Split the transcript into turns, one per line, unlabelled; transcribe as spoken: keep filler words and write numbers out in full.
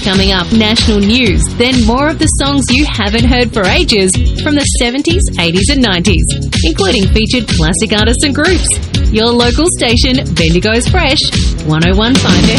Coming up, national news, then more of the songs you haven't heard for ages from the seventies, eighties and nineties, including featured classic artists and groups. Your local station, Bendigo's Fresh, one oh one point five